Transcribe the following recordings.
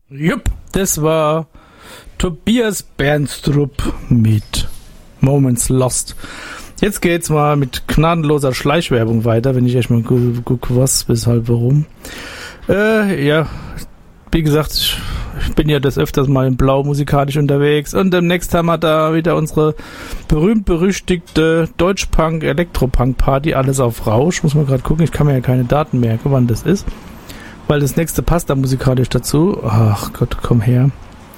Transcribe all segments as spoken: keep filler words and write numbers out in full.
Jupp, das war Tobias Bernstrup mit Moments Lost. Jetzt geht's mal mit gnadenloser Schleichwerbung weiter, wenn ich echt mal gucke, guck, was, weshalb, warum. Äh, ja, wie gesagt, ich, ich bin ja des Öfters mal in Blau musikalisch unterwegs und demnächst haben wir da wieder unsere berühmt-berüchtigte Deutschpunk-Elektropunk-Party, alles auf Rausch. Muss man gerade gucken, ich kann mir ja keine Daten merken, wann das ist. Weil das nächste passt da musikalisch dazu. Ach Gott, komm her.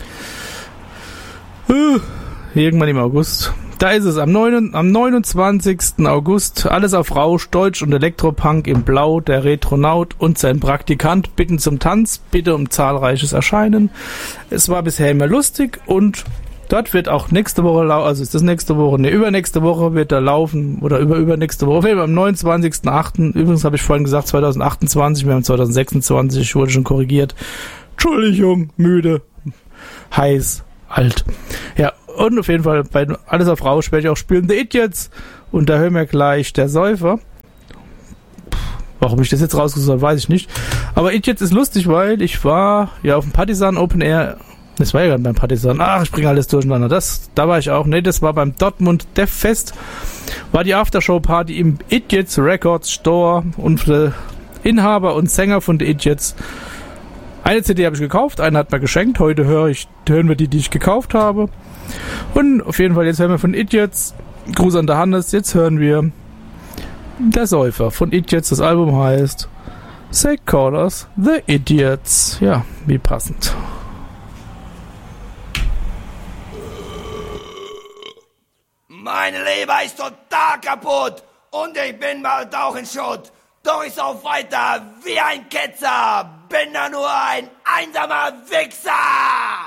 Uh, irgendwann im August. Da ist es am, neun, am neunundzwanzigsten August. Alles auf Rausch, Deutsch und Elektropunk im Blau. Der Retronaut und sein Praktikant bitten zum Tanz, bitte um zahlreiches Erscheinen. Es war bisher immer lustig und dort wird auch nächste Woche laufen, also ist das nächste Woche, ne, übernächste Woche wird da laufen, oder über übernächste Woche, am neunundzwanzigsten achten Übrigens habe ich vorhin gesagt zweitausendachtundzwanzig, wir haben zweitausendsechsundzwanzig, ich wurde schon korrigiert. Entschuldigung, müde, heiß, alt. Ja, und auf jeden Fall, bei Alles auf Rausch werde ich auch spielen The Idiots, und da hören wir gleich Der Säufer. Warum ich das jetzt rausgesucht habe, weiß ich nicht. Aber Idiots ist lustig, weil ich war ja auf dem Partisan Open Air. Das war ja gerade beim Partisan. Ach, ich bringe alles durcheinander. Das, da war ich auch. Ne, das war beim Dortmund Dev Fest. War die Aftershow-Party im Idiots Records Store. Und der Inhaber und Sänger von The Idiots. Eine C D habe ich gekauft, eine hat mir geschenkt. Heute höre ich, hören wir die, die ich gekauft habe. Und auf jeden Fall, jetzt hören wir von Idiots. Gruß an der Hannes. Jetzt hören wir Der Säufer von Idiots. Das Album heißt They Call Us The Idiots. Ja, wie passend. Meine Leber ist total kaputt und ich bin bald auch in Schutt. Doch ich sauf weiter wie ein Ketzer, bin da nur ein einsamer Wichser.